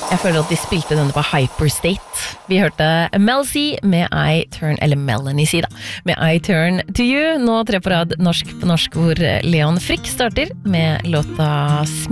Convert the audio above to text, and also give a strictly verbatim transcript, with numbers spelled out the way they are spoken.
Jeg føler at de spilte denne på Hyperstate. Vi hørte Mel C med I Turn, eller Melanie C da, med I Turn to You. Nå tre på rad norsk på norsk hvor Leon Frick starter med låta